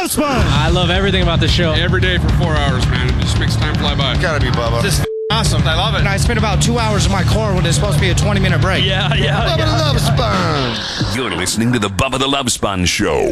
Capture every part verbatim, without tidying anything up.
Love Sponge. I love everything about the show. Every day for four hours, man. It just makes time fly by. Gotta be Bubba. This is awesome. I love it. And I spent about two hours in my car when it's supposed to be a twenty-minute break. Yeah, yeah. Bubba yeah. the Love Sponge. You're listening to the Bubba the Love Sponge Show.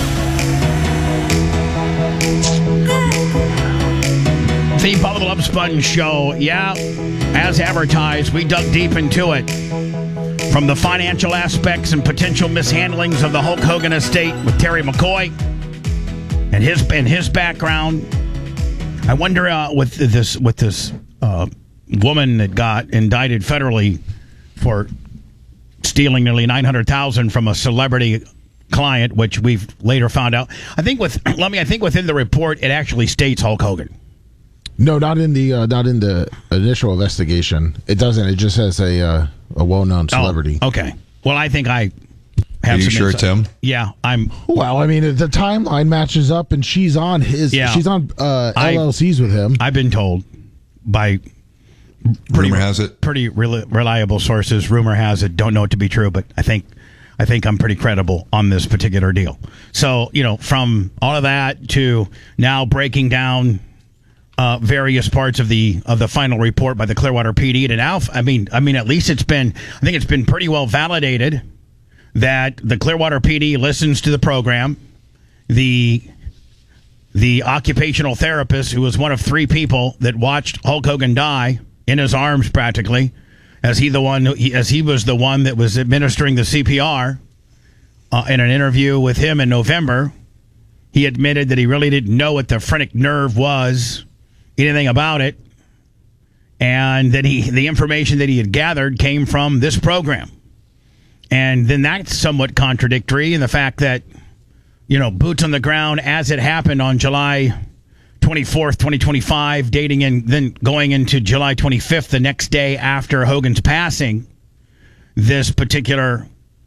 The Bubba the Love Sponge Show. Yeah, as advertised, we dug deep into it. From the financial aspects and potential mishandlings of the Hulk Hogan estate with Terry McCoy and his and his background. I wonder uh, with this with this uh, woman that got indicted federally for stealing nearly nine hundred thousand dollars from a celebrity client, which we've later found out. I think with let me. I think within the report, it actually states Hulk Hogan. No, not in the uh, not in the initial investigation. It doesn't. It just says a uh, a well-known celebrity. Oh, okay. Well, I think I have Are you some sure, insight. Tim? Yeah, I'm. Well, I mean, the timeline matches up, and she's on his. Yeah. She's on uh, I- L L Cs with him. I've been told by pretty, Rumor has it. pretty rel- reliable sources. Rumor has it. Don't know it to be true, but I think I think I'm pretty credible on this particular deal. So you know, from all of that to now breaking down uh, various parts of the of the final report by the Clearwater P D to now, I mean, I mean, at least it's been. I think it's been pretty well validated that the Clearwater P D listens to the program. The the occupational therapist, who was one of three people that watched Hulk Hogan die in his arms, practically, as he the one he, as he was the one that was administering the C P R. Uh, in an interview with him in November, he admitted that he really didn't know what the phrenic nerve was, anything about it, and that he the information that he had gathered came from this program. And then that's somewhat contradictory in the fact that, you know, boots on the ground as it happened on July twenty-fourth, twenty twenty-five, dating and then going into July twenty-fifth, the next day after Hogan's passing, this particular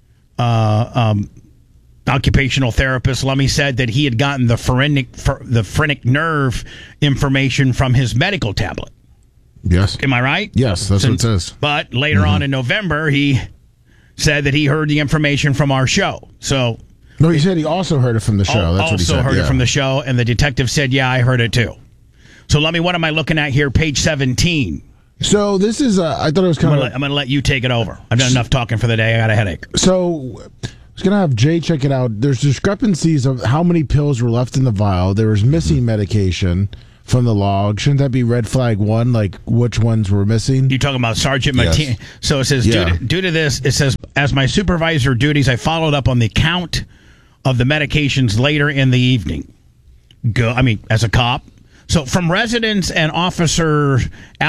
uh, um, occupational therapist, Lummy, said that he had gotten the phrenic, the phrenic nerve information from his medical tablet. Yes. Am I right? Yes, that's Since, what it says. But later Mm-hmm. on in November, he said that he heard the information from our show. So No, he said he also heard it from the show. al- That's what he also said. heard yeah. it from the show, and the detective said, yeah, I heard it too. So let me, what am I looking at here? Page seventeen. So this is, uh, I thought it was I'm kind going of. to let, let you take it over. I've done enough talking for the day. I got a headache. So I was going to have Jay check it out. There's discrepancies of how many pills were left in the vial. There was missing medication from the log. Shouldn't that be red flag one, like which ones were missing? You talking about Sergeant Yes. Martin? So it says, Yeah. due, to, due to this, it says, as my supervisor duties, I followed up on the count of the medications later in the evening. Go, I mean, as a cop. So from residents and Officer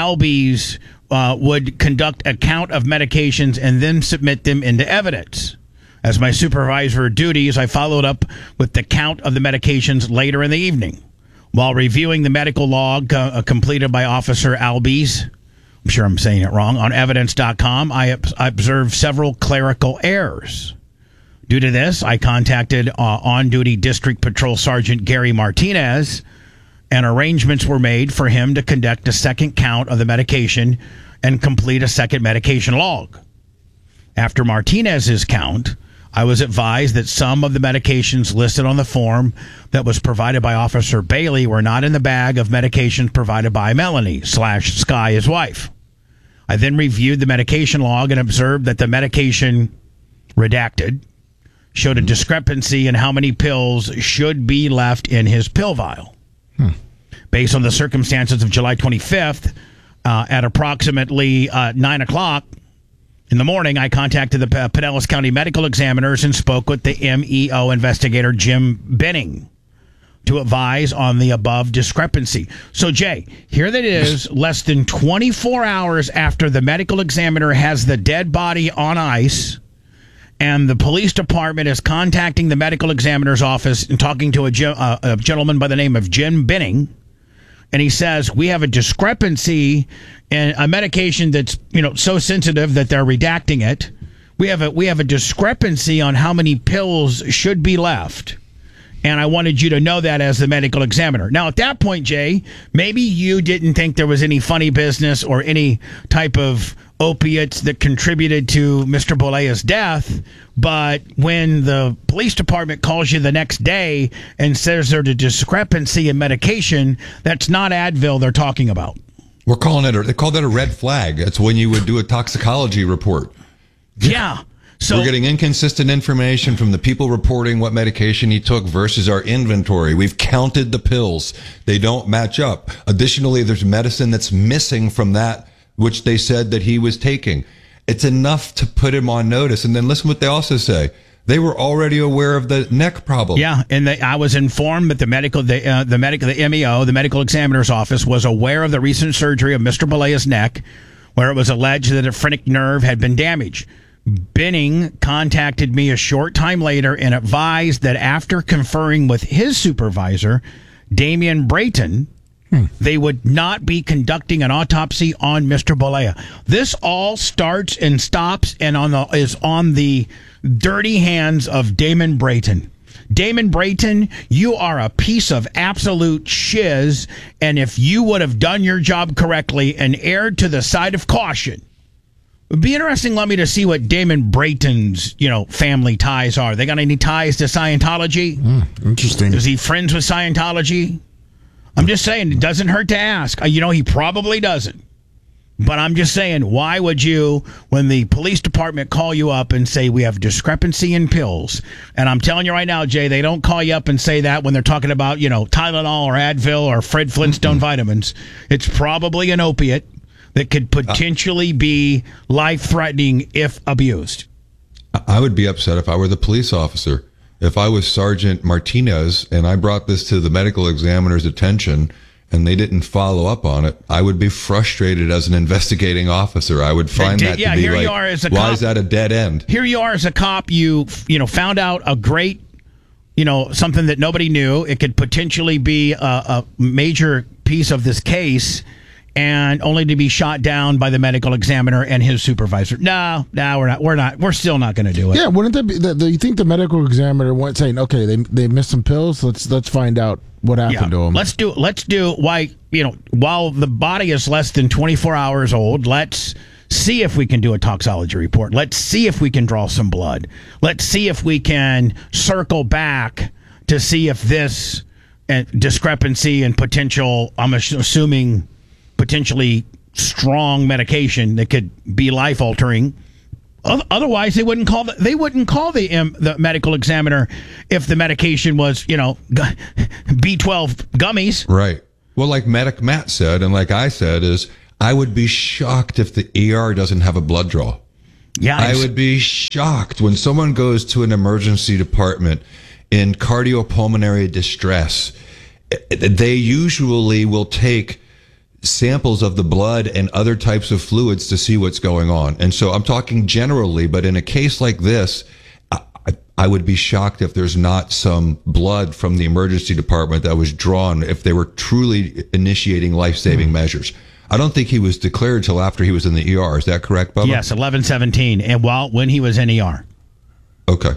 Albies uh, would conduct a count of medications and then submit them into evidence. As my supervisor duties, I followed up with the count of the medications later in the evening. While reviewing the medical log uh, completed by Officer Albies, I'm sure I'm saying it wrong, on evidence dot com, I, ob- I observed several clerical errors. Due to this, I contacted uh, on-duty District Patrol Sergeant Gary Martinez, and arrangements were made for him to conduct a second count of the medication and complete a second medication log. After Martinez's count, I was advised that some of the medications listed on the form that was provided by Officer Bailey were not in the bag of medications provided by Melanie slash Sky, his wife. I then reviewed the medication log and observed that the medication redacted showed a discrepancy in how many pills should be left in his pill vial. Hmm. Based on the circumstances of July twenty-fifth, uh, at approximately uh, nine o'clock in the morning, I contacted the P- Pinellas County medical examiners and spoke with the M E O investigator, Jim Benning, to advise on the above discrepancy. So, Jay, here that is, less than twenty-four hours after the medical examiner has the dead body on ice, and the police department is contacting the medical examiner's office and talking to a, ge- uh, a gentleman by the name of Jim Benning, and he says, we have a discrepancy in a medication that's, you know, so sensitive that they're redacting it. We have a we have a discrepancy on how many pills should be left. And I wanted you to know that as the medical examiner. Now, at that point, Jay, maybe you didn't think there was any funny business or any type of opiates that contributed to Mister Bolaya's death. But when the police department calls you the next day and says there's a discrepancy in medication, that's not Advil they're talking about. We're calling it, a, they call that a red flag. That's when you would do a toxicology report. Yeah. So we're getting inconsistent information from the people reporting what medication he took versus our inventory. We've counted the pills. They don't match up. Additionally, there's medicine that's missing from that, which they said that he was taking. It's enough to put him on notice. And then listen what they also say. They were already aware of the neck problem. Yeah, and they, I was informed that the medical, the, uh, the medical, the M E O, the medical examiner's office, was aware of the recent surgery of Mister Bolaya's neck, where it was alleged that a phrenic nerve had been damaged. Benning contacted me a short time later and advised that after conferring with his supervisor, Damian Brayton, hmm. they would not be conducting an autopsy on Mister Bolaya. This all starts and stops and on the is on the dirty hands of Damon Brayton. Damon Brayton, you are a piece of absolute shiz, and if you would have done your job correctly and erred to the side of caution, it would be interesting, let me to see what Damon Brayton's, you know, family ties are. They got any ties to Scientology? Mm, interesting. Is he friends with Scientology? I'm just saying, it doesn't hurt to ask. You know, he probably doesn't. But I'm just saying, why would you, when the police department call you up and say, we have discrepancy in pills, and I'm telling you right now, Jay, they don't call you up and say that when they're talking about, you know, Tylenol or Advil or Fred Flintstone mm-hmm. vitamins. It's probably an opiate that could potentially be life-threatening if abused. I would be upset if I were the police officer. If I was Sergeant Martinez and I brought this to the medical examiner's attention and they didn't follow up on it, I would be frustrated as an investigating officer. I would find did, that yeah, to be here like, you are as a why cop, is that a dead end? Here you are as a cop, you you know found out a great, you know, something that nobody knew. It could potentially be a, a major piece of this case, and only to be shot down by the medical examiner and his supervisor. No, no, we're not. We're not. We're still not going to do it. Yeah, wouldn't that be? The, the, you think the medical examiner went saying, "Okay, they they missed some pills. Let's let's find out what happened yeah. to them." Let's do. Let's do. Why you know while the body is less than twenty-four hours old, let's see if we can do a toxicology report. Let's see if we can draw some blood. Let's see if we can circle back to see if this uh, discrepancy and potential. I'm assuming. Potentially strong medication that could be life altering. Otherwise, they wouldn't call the, they wouldn't call the um, the medical examiner if the medication was, you know, B twelve gummies. Right. Well, like Medic Matt said, and like I said, is I would be shocked if the E R doesn't have a blood draw. Yeah, I would be shocked when someone goes to an emergency department in cardiopulmonary distress. They usually will take samples of the blood and other types of fluids to see what's going on. And so I'm talking generally, but in a case like this, I, I would be shocked if there's not some blood from the emergency department that was drawn if they were truly initiating life-saving mm. measures. I don't think he was declared till after he was in the E R. Is that correct, Bubba? Yes, eleven seventeen, and while when he was in E R. Okay.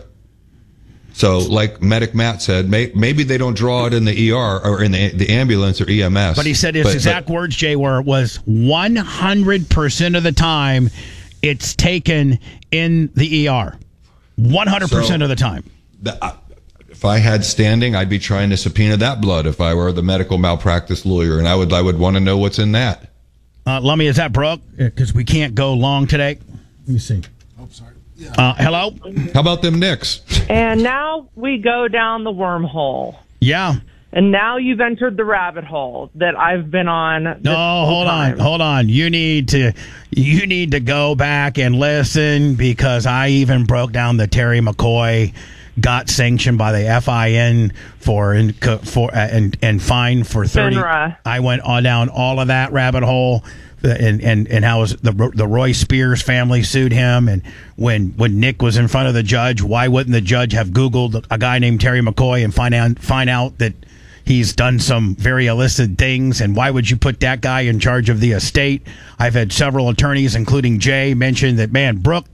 So, like Medic Matt said, may, maybe they don't draw it in the E R or in the, the ambulance or E M S. But he said his but, exact but, words, Jay, were was one hundred percent of the time it's taken in the E R. one hundred percent so, of the time. The, uh, if I had standing, I'd be trying to subpoena that blood if I were the medical malpractice lawyer, and I would I would want to know what's in that. Uh, Lummy, is that Brooke? Because we can't go long today. Let me see. Oh, sorry. Yeah. Uh, hello? How about them Knicks? And now we go down the wormhole. Yeah. And now you've entered the rabbit hole that I've been on. No, hold time. on, hold on. You need to, you need to go back and listen because I even broke down the Terry McCoy got sanctioned by the F I N for for uh, and and fined for thirty. FINRA. I went on down all of that rabbit hole. And, and and how was the the Roy Spears family sued him, and when when Nick was in front of the judge, why wouldn't the judge have Googled a guy named Terry McCoy and find out find out that he's done some very illicit things, and why would you put that guy in charge of the estate? I've had several attorneys, including Jay, mention that man, Brooke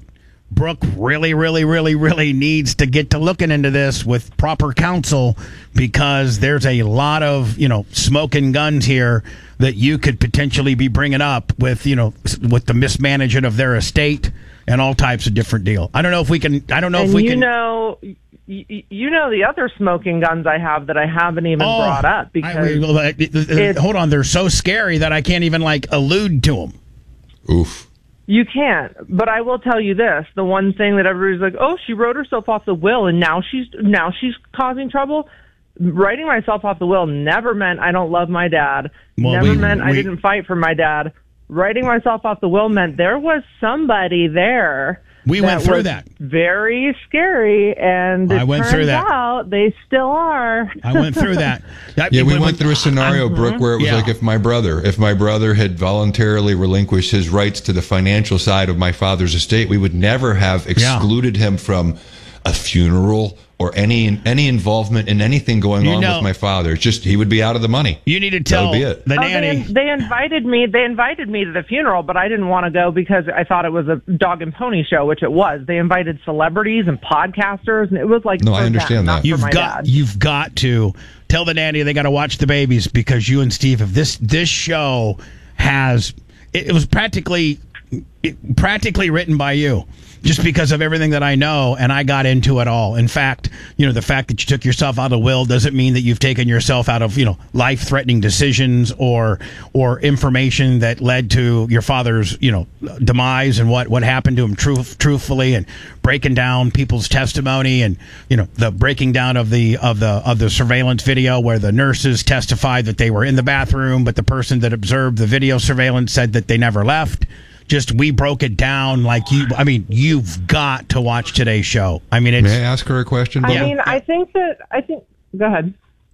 Brooke really, really, really, really needs to get to looking into this with proper counsel, because there's a lot of, you know, smoking guns here that you could potentially be bringing up with, you know, with the mismanagement of their estate and all types of different deal. I don't know if we can. I don't know and if we you can. know, you, you know the other smoking guns I have that I haven't even Oh, brought up because I, it's- hold on, they're so scary that I can't even like allude to them. Oof. you can't. But I will tell you this: the one thing that everybody's like, "Oh, she wrote herself off the will, and now she's now she's causing trouble." Writing myself off the will never meant I don't love my dad. Well, never we- meant I we- didn't fight for my dad. Writing myself off the will meant there was somebody there. We went through was that. Very scary, and it I went turns through that. out they still are. I went through that. That- Yeah, we when- went through a scenario, Brooke, where it was Yeah. like if my brother, if my brother had voluntarily relinquished his rights to the financial side of my father's estate, we would never have excluded him from a funeral or any any involvement in anything going You on know- with my father. It's just he would be out of the money. You need to That tell would be it. the Oh, nanny. they, they invited me. They invited me to the funeral, but I didn't want to go because I thought it was a dog and pony show, which it was. They invited celebrities and podcasters, and it was like No, I for understand them, that. not for You've my got dad. you've got to tell the nanny they got to watch the babies, because you and Steve, if this this show has it, it was practically it, practically written by you, just because of everything that I know, and I got into it all. In fact, you know, the fact that you took yourself out of will doesn't mean that you've taken yourself out of, you know, life-threatening decisions or or information that led to your father's, you know, demise and what, what happened to him truth, truthfully, and breaking down people's testimony, and, you know, the breaking down of the of the of the surveillance video where the nurses testified that they were in the bathroom, but the person that observed the video surveillance said that they never left. Just, we broke it down like you. I mean, you've got to watch today's show. I mean, it's. May I ask her a question? I Bubba? mean, I think that I think. Go ahead.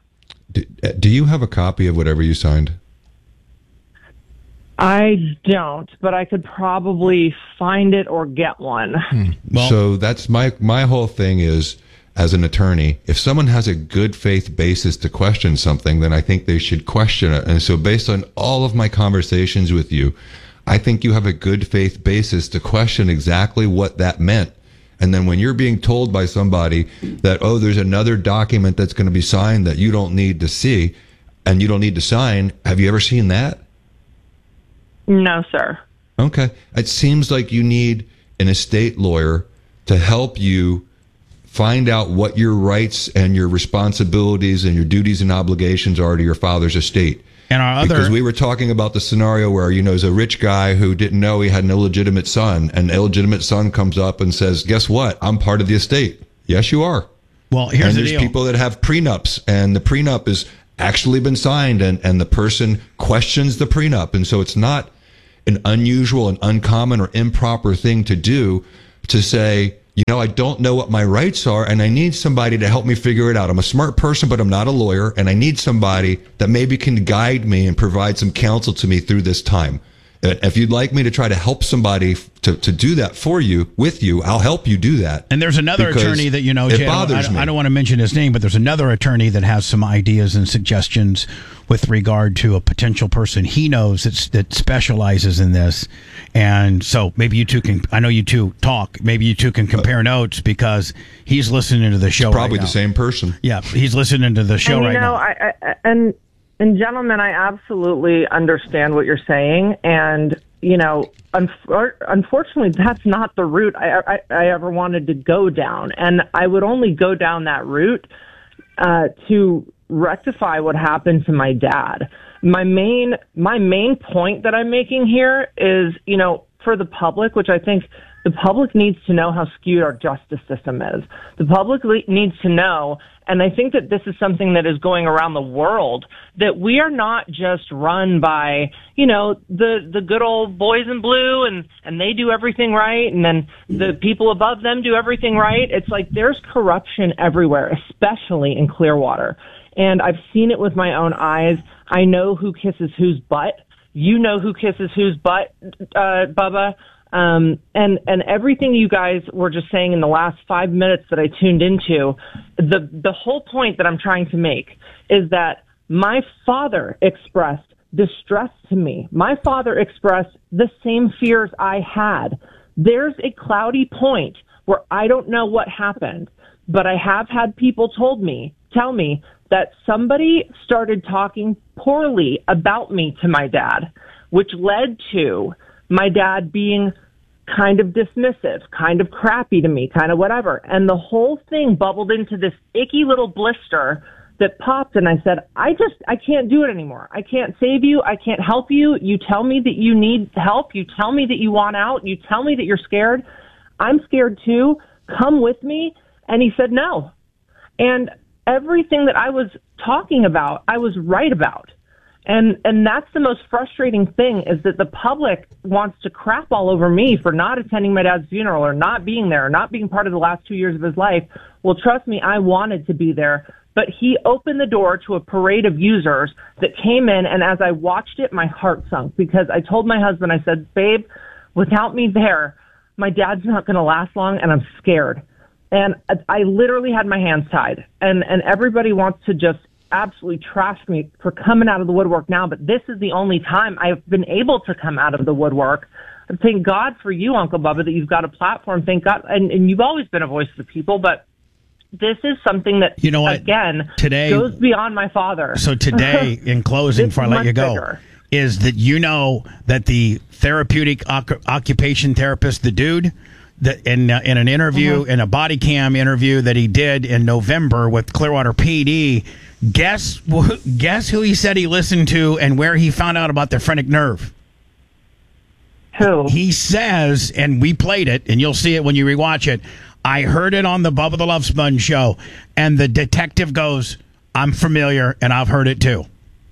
Do, uh, do you have a copy of whatever you signed? I don't, but I could probably find it or get one. Well- so that's my my whole thing is, as an attorney, if someone has a good faith basis to question something, then I think they should question it. And so based on all of my conversations with you, I think you have a good faith basis to question exactly what that meant. And then when you're being told by somebody that, oh, there's another document that's going to be signed that you don't need to see and you don't need to sign, have you ever seen that? No, sir. Okay. It seems like you need an estate lawyer to help you find out what your rights and your responsibilities and your duties and obligations are to your father's estate. And our other. Because we were talking about the scenario where, you know, there's a rich guy who didn't know he had an illegitimate son, and the illegitimate son comes up and says, guess what? I'm part of the estate. Yes, you are. well, here's And the there's deal. people that have prenups, and the prenup has actually been signed, and, and the person questions the prenup. And so it's not an unusual and uncommon or improper thing to do to say, you know, I don't know what my rights are, and I need somebody to help me figure it out. I'm a smart person, but I'm not a lawyer, and I need somebody that maybe can guide me and provide some counsel to me through this time. Uh, If you'd like me to try to help somebody f- to, to do that for you, with you, I'll help you do that. And there's another Because attorney that you know, it Jay, I don't- bothers I, don't, me. I don't want to mention his name, but there's another attorney that has some ideas and suggestions with regard to a potential person he knows that's, that specializes in this. And so maybe you two can, I know you two talk, maybe you two can compare notes, because he's listening to the show Probably right the now. same person. Yeah, he's listening to the show and, you right know, now. I, I, and and gentlemen, I absolutely understand what you're saying, and you know, unfor- unfortunately, that's not the route I, I, I ever wanted to go down, and I would only go down that route uh, to rectify what happened to my dad. My main my main point that I'm making here is, you know, for the public, which I think the public needs to know how skewed our justice system is. The public le- needs to know, and I think that this is something that is going around the world, that we are not just run by, you know, the, the good old boys in blue, and, and they do everything right, and then the people above them do everything right. It's like there's corruption everywhere, especially in Clearwater. And I've seen it with my own eyes. I know who kisses whose butt. You know who kisses whose butt, uh, Bubba. Um, and, and everything you guys were just saying in the last five minutes that I tuned into, the, the whole point that I'm trying to make is that my father expressed distress to me. My father expressed the same fears I had. there's a cloudy point where I don't know what happened, but I have had people told me, tell me that somebody started talking poorly about me to my dad, which led to my dad being kind of dismissive, kind of crappy to me, kind of whatever. And the whole thing bubbled into this icky little blister that popped, and I said, I just, I can't do it anymore. I can't save you. I can't help you. You tell me that you need help. You tell me that you want out. You tell me that you're scared. I'm scared too. Come with me. And he said no. And everything that I was talking about, I was right about. And and that's the most frustrating thing, is that the public wants to crap all over me for not attending my dad's funeral or not being there or not being part of the last two years of his life. Well, trust me, I wanted to be there. But he opened the door to a parade of users that came in, and as I watched it, my heart sunk, because I told my husband, I said, babe, without me there, my dad's not going to last long, and I'm scared. And I, I literally had my hands tied. And, and everybody wants to just absolutely trashed me for coming out of the woodwork now, but this is the only time I've been able to come out of the woodwork. And thank God for you, Uncle Bubba, that you've got a platform. Thank God. And, and you've always been a voice of the people, but this is something that, you know what, again, today goes beyond my father. So today, in closing, before I let you go, bigger. is that you know that the therapeutic oc- occupation therapist, the dude, that in uh, in an interview, mm-hmm. in a body cam interview that he did in November with Clearwater P D, guess guess who he said he listened to and where he found out about the phrenic nerve? Who? He says, and we played it, and you'll see it when you rewatch it, I heard it on the Bubba the Love Sponge show, and the detective goes, I'm familiar, and I've heard it too.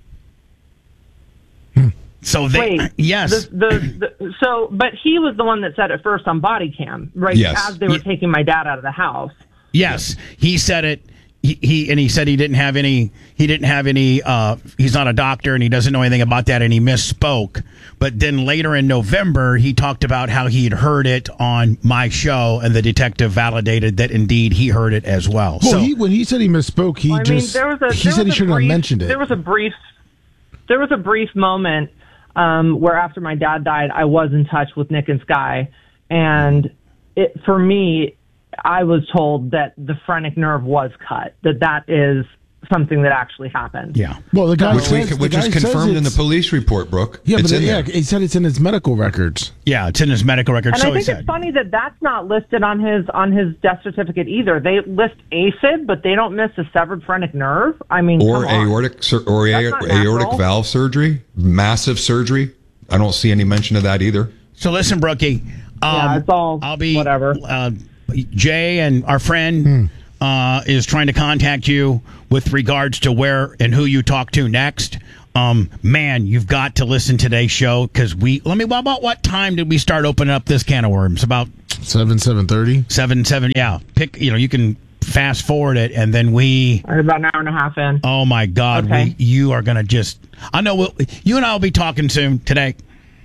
Hmm. So they, Wait, yes. The, the, the, so, but he was the one that said it first on body cam, right? Yes. As they were Ye- taking my dad out of the house. Yes, he said it. He, he and he said he didn't have any. He didn't have any. Uh, he's not a doctor, and he doesn't know anything about that, and he misspoke. But then later in November, he talked about how he had heard it on my show, and the detective validated that indeed he heard it as well. Well, so he, when he said he misspoke, he Well, I just mean, there was a, he there said was he a shouldn't brief, have mentioned it. There was a brief, there was a brief moment um, where after my dad died, I was in touch with Nick and Sky, and it for me, I was told that the phrenic nerve was cut. That that is something that actually happened. yeah. Well, the guy Which, we, says, the which guy is says confirmed in the it's- police report, Brooke. Yeah, it's but in yeah, there. he said it's in his medical records. Yeah, it's in his medical record. And so I he think said. it's funny that that's not listed on his on his death certificate either. They list A Fib, but they don't miss a severed phrenic nerve. I mean, Or come on. aortic sur- or That's a- not aortic natural. valve surgery, massive surgery. I don't see any mention of that either. So listen, Brookie. Um, Yeah, it's all I'll be whatever. Uh, Jay and our friend Hmm. uh, is trying to contact you with regards to where and who you talk to next. Um, man, you've got to listen to today's show because we. Let me. About what time did we start opening up this can of worms? About Seven seven thirty. seven seven. Yeah, pick. You know, you can fast forward it, and then we. Or about an hour and a half in. Oh my God, Okay. we, you are gonna just. I know. We'll, you and I will be talking soon today.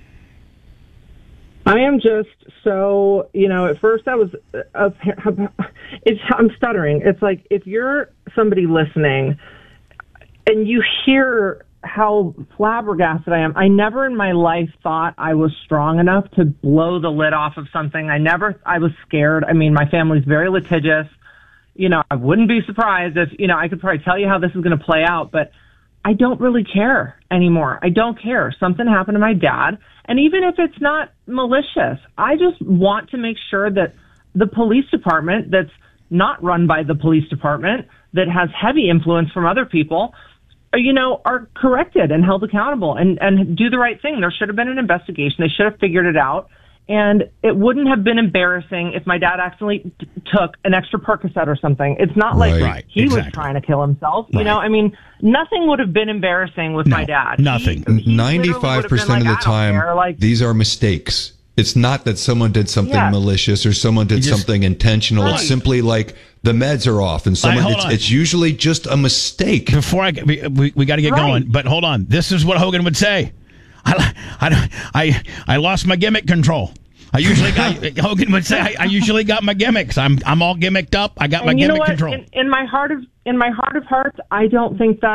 I am just so, you know, at first I was, uh, it's, I'm stuttering. It's like if you're somebody listening and you hear how flabbergasted I am, I never in my life thought I was strong enough to blow the lid off of something. I never, I was scared. I mean, my family's very litigious. You know, I wouldn't be surprised if, you know, I could probably tell you how this is going to play out, but I don't really care anymore. I don't care. Something happened to my dad. And even if it's not malicious, I just want to make sure that the police department that's not run by the police department, that has heavy influence from other people, you know, are corrected and held accountable and, and do the right thing. There should have been an investigation. They should have figured it out. And it wouldn't have been embarrassing if my dad accidentally t- took an extra Percocet or something. It's not like Right. Right, he exactly. was trying to kill himself. You Right. know, I mean, nothing would have been embarrassing with No, my dad. nothing. He- he literally would have ninety-five been percent like, of the "I don't time, care," like, these are mistakes. It's not that someone did something Yeah. malicious or someone did You just- something intentional. Right. It's simply like the meds are off, and someone. hold it's, on. it's usually just a mistake. Before I get- we we, we got to get Right. going, but hold on. This is what Hogan would say. I I I, I lost my gimmick control. I usually got, Hogan would say I, I usually got my gimmicks. I'm I'm all gimmicked up. I got my and you know gimmick what? control. In, in my heart of in my heart of hearts, I don't think that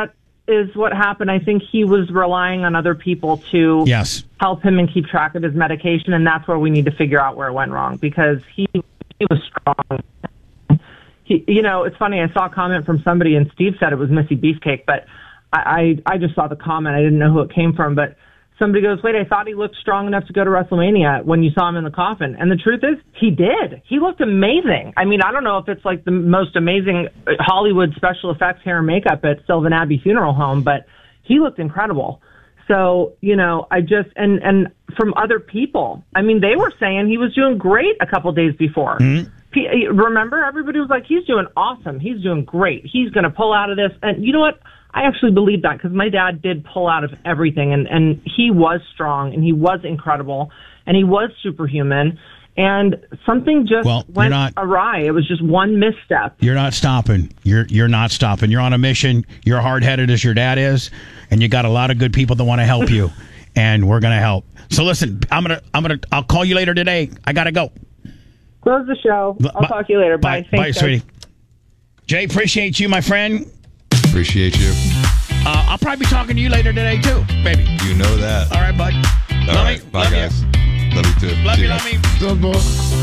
is what happened. I think he was relying on other people to yes. help him and keep track of his medication, and that's where we need to figure out where it went wrong, because he he was strong. He, you know, it's funny. I saw a comment from somebody, and Steve said it was Missy Beefcake, but I, I, I just saw the comment. I didn't know who it came from, but somebody goes, wait, I thought he looked strong enough to go to WrestleMania when you saw him in the coffin. And the truth is, he did. He looked amazing. I mean, I don't know if it's like the most amazing Hollywood special effects hair and makeup at Sylvan Abbey Funeral Home, but he looked incredible. So, you know, I just, and, and from other people, I mean, they were saying he was doing great a couple days before. Mm-hmm. Remember, everybody was like, he's doing awesome. He's doing great. He's going to pull out of this. And you know what? I actually believe that, because my dad did pull out of everything, and, and he was strong, and he was incredible, and he was superhuman. And something just well, went not, awry. It was just one misstep. You're not stopping. You're you're not stopping. You're on a mission. You're hard-headed as your dad is, and you got a lot of good people that want to help you, and we're going to help. So listen, I'm gonna I'm gonna I'll call you later today. I gotta go. Close the show. I'll Bye. talk to you later. Bye. Bye, Thanks, Bye sweetie. Jay, appreciate you, my friend. Appreciate you. Uh, I'll probably be talking to you later today, too, baby. You know that. All right, bud. All love right. me. Bye, love guys. You. Love you, too. Love See you, ya. love me. Good boy.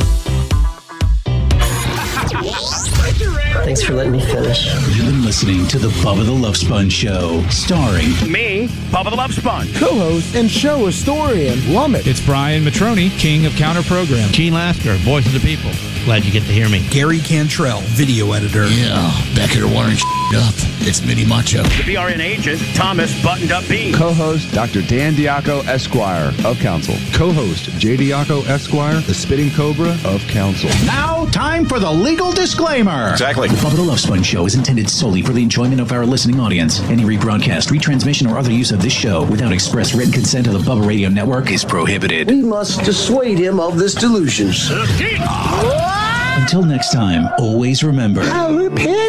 Thanks for letting me finish. You've been listening to the Bubba the Love Sponge Show, starring me, Bubba the Love Sponge, co-host and show historian, Lummit. It's Brian Matroni, king of counter program. Gene Lasker, voice of the people. Glad you get to hear me. Gary Cantrell, video editor. Yeah, back here wiring up. It's Mini Macho. The B R N agent, Thomas Buttoned Up B. Co-host, Doctor Dan Diaco, Esquire, of Council. Co-host, J. Diaco, Esquire, the Spitting Cobra, of Council. Now, time for the legal disclaimer. Exactly. The Bubba the Love Sponge Show is intended solely for the enjoyment of our listening audience. Any rebroadcast, retransmission, or other use of this show without express written consent of the Bubba Radio Network is prohibited. We must dissuade him of this delusion. Until next time, always remember. I repent.